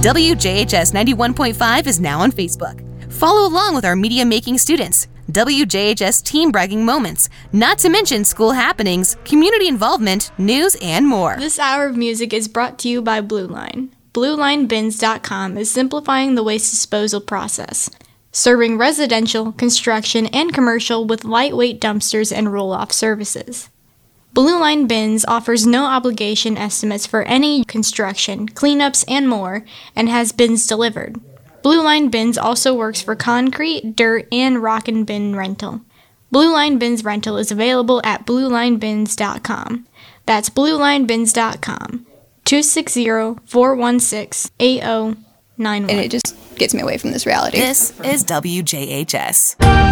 WJHS 91.5 is now on Facebook. Follow along with our media-making students, WJHS team bragging moments, not to mention school happenings, community involvement, news, and more. This hour of music is brought to you by Blue Line. BlueLineBins.com is simplifying the waste disposal process, serving residential, construction, and commercial with lightweight dumpsters and roll-off services. Blue Line Bins offers no obligation estimates for any construction, cleanups, and more, and has bins delivered. Blue Line Bins also works for concrete, dirt, and rock and bin rental. Blue Line Bins rental is available at BlueLineBins.com. That's BlueLineBins.com. 260-416-8091. And it just gets me away from this reality. This is WJHS.